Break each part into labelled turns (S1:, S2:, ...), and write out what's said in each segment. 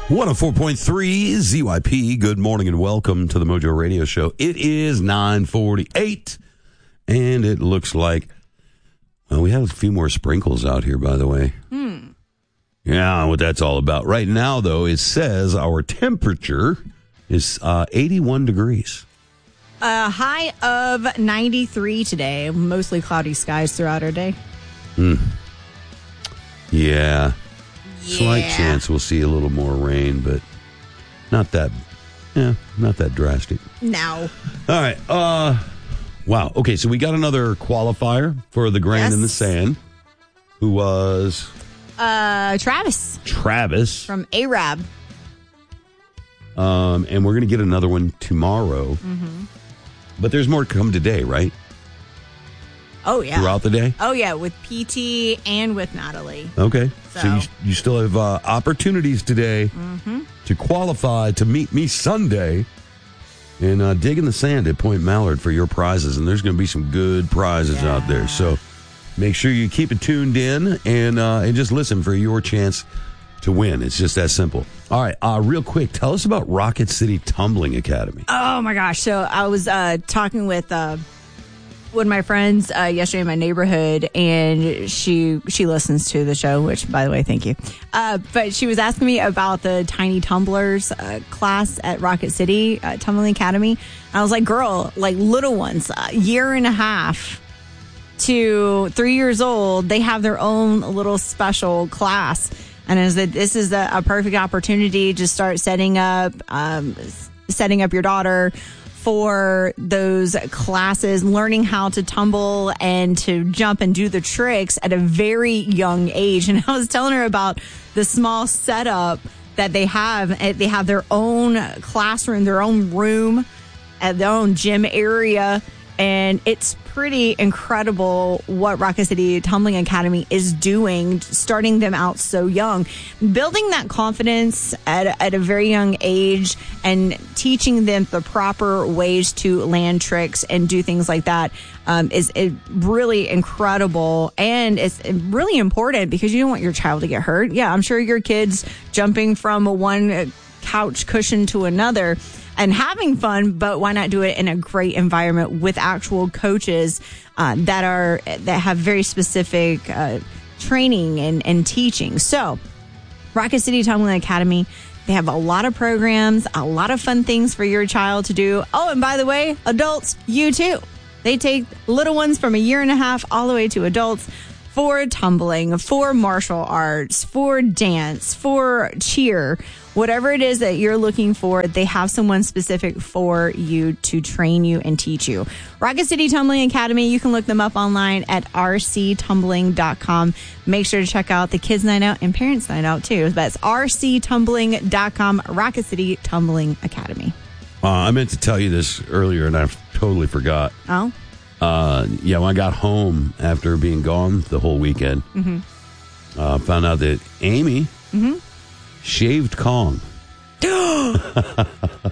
S1: 104.3 ZYP. Good morning and welcome to the Mojo Radio Show. It is 9:48, and it looks like we have a few more sprinkles out here, by the way. Yeah, what that's all about. Right now, though, it says our temperature is 81 degrees.
S2: A high of 93 today. Mostly cloudy skies throughout our day.
S1: Yeah. Slight chance we'll see a little more rain, but not that drastic.
S2: No.
S1: All right. Wow. Okay, so we got another qualifier for the Grain in the Sand. Who was?
S2: Travis.
S1: Travis.
S2: From Arab.
S1: And we're going to get another one tomorrow. Mm-hmm. But there's more to come today, right?
S2: Oh, yeah.
S1: Throughout the day?
S2: Oh, yeah, with PT and with Natalie.
S1: Okay. So you still have opportunities today to qualify to meet me Sunday and dig in the sand at Point Mallard for your prizes. And there's going to be some good prizes out there. So make sure you keep it tuned in and just listen for your chance to win. It's just that simple. All right. Real quick, tell us about Rocket City Tumbling Academy.
S2: Oh, my gosh. So I was talking with one of my friends yesterday in my neighborhood, and she listens to the show, which, by the way, thank you. But she was asking me about the Tiny Tumblers class at Rocket City Tumbling Academy. And I was like, girl, like little ones, year and a half to 3 years old, they have their own little special class. And this is a perfect opportunity to start setting up your daughter for those classes, learning how to tumble and to jump and do the tricks at a very young age. And I was telling her about the small setup that they have. They have their own classroom, their own room, their own gym area. And it's pretty incredible what Rocket City Tumbling Academy is doing, starting them out so young. Building that confidence at a very young age and teaching them the proper ways to land tricks and do things like that is really incredible. And it's really important because you don't want your child to get hurt. Yeah, I'm sure your kid's jumping from one couch cushion to another and having fun, but why not do it in a great environment with actual coaches that have very specific training and teaching. So, Rocket City Tumbling Academy, they have a lot of programs, a lot of fun things for your child to do. Oh, and by the way, adults, you too. They take little ones from a year and a half all the way to adults for tumbling, for martial arts, for dance, for cheer, whatever it is that you're looking for, they have someone specific for you to train you and teach you. Rocket City Tumbling Academy, you can look them up online at rctumbling.com. Make sure to check out the Kids Night Out and Parents Night Out too. That's rctumbling.com, Rocket City Tumbling Academy.
S1: I meant to tell you this earlier and I totally forgot.
S2: Oh?
S1: When I got home after being gone the whole weekend, found out that Amy shaved Kong.
S2: The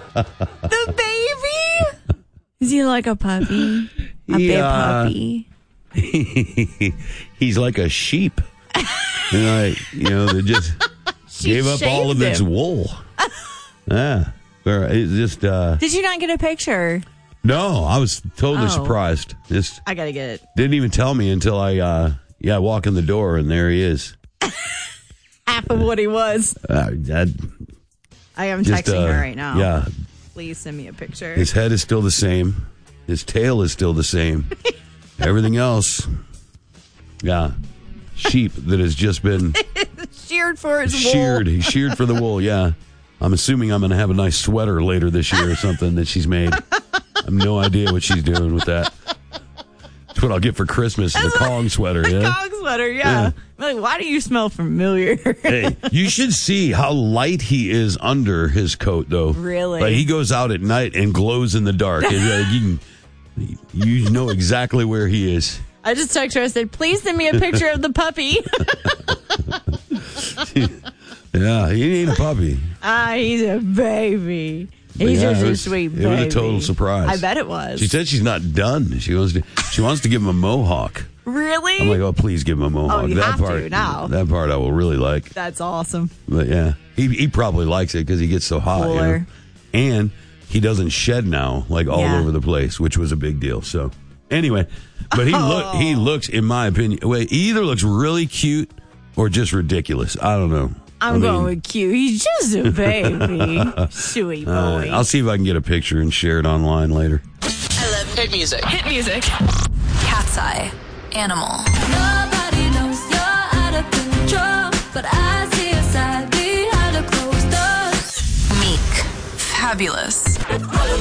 S2: baby? Is he like a puppy? Big puppy?
S1: He's like a sheep. That just gave up all of its wool. Yeah. It's just,
S2: did you not get a picture?
S1: No, I was totally surprised.
S2: I gotta get it.
S1: Didn't even tell me until I walk in the door and there he is.
S2: Half of what he was. I am texting her right now.
S1: Yeah.
S2: Please send me a picture.
S1: His head is still the same. His tail is still the same. Everything else. Yeah. Sheep that has just been
S2: sheared for his wool.
S1: He's sheared for the wool, yeah. I'm assuming I'm going to have a nice sweater later this year or something that she's made. I have no idea what she's doing with that. That's what I'll get for Christmas, the Kong sweater.
S2: The Kong sweater, yeah. Like, why do you smell familiar?
S1: Hey, you should see how light he is under his coat, though.
S2: Really?
S1: Like, he goes out at night and glows in the dark. You know exactly where he is.
S2: I just texted her. I said, please send me a picture of the puppy.
S1: Yeah, he ain't a puppy.
S2: He's a baby. He's just a sweet baby.
S1: It was a total surprise.
S2: I bet it was.
S1: She said she's not done. She wants to give him a mohawk.
S2: Really?
S1: I'm like, oh, please give him a mohawk.
S2: Oh, you have to now.
S1: That part I will really like.
S2: That's awesome.
S1: But yeah, he probably likes it because he gets so hot.
S2: Cooler.
S1: And he doesn't shed now, like all
S2: Yeah.
S1: over the place, which was a big deal. So anyway, but he looks, in my opinion, he either looks really cute or just ridiculous. I don't know.
S2: I'm going with cute. He's just a baby. Sweet boy.
S1: I'll see if I can get a picture and share it online later.
S3: I love hit music. Hit music.
S4: Cat's Eye. Animal.
S5: Nobody knows you're out of control, but I see a side behind a closed door.
S4: Meek. Fabulous.